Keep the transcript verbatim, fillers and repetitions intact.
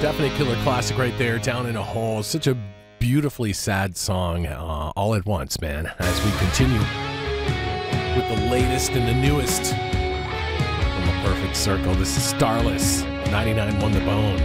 Definitely killer classic right there, Down in a Hole. Such a beautifully sad song uh, all at once, man, as we continue with the latest and the newest from The Perfect Circle. This is Starless, ninety-nine Won the Bone.